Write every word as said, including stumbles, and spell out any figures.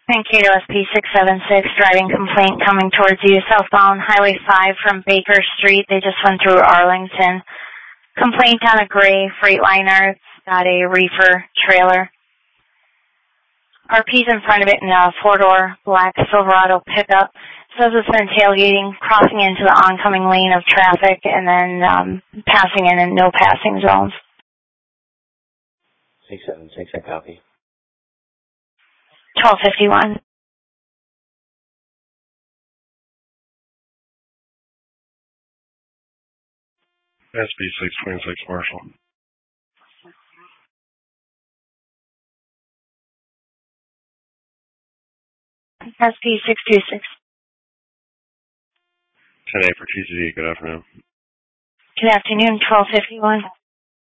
Mankato S P six seven six, driving complaint coming towards you, southbound Highway five from Baker Street. They just went through Arlington. Complaint on a gray Freightliner. It's got a reefer trailer. R P's in front of it in a four-door black Silverado pickup. Says it's been tailgating, crossing into the oncoming lane of traffic, and then um, passing in in no passing zones. six seven six, I copy. twelve fifty-one. S P six twenty-six, Marshall. S P six two six. ten A for T C D, good afternoon. Good afternoon, twelve fifty-one.